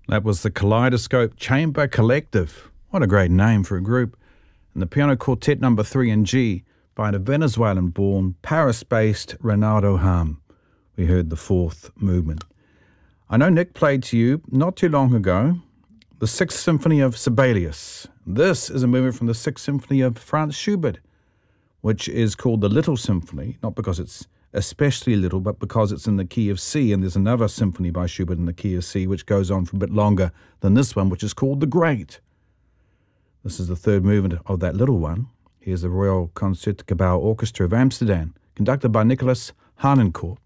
That was the Kaleidoscope Chamber Collective. What a great name for a group. And the Piano Quartet No. 3 in G by the Venezuelan-born, Paris-based Renato Ham. We heard the fourth movement. I know Nick played to you not too long ago the Sixth Symphony of Sibelius. This is a movement from the Sixth Symphony of Franz Schubert, which is called the Little Symphony, not because it's especially little, but because it's in the key of C, and there's another symphony by Schubert in the key of C, which goes on for a bit longer than this one, which is called the Great. This is the third movement of that little one. Here's the Royal Concertgebouw Orchestra of Amsterdam, conducted by Nicholas Harnoncourt.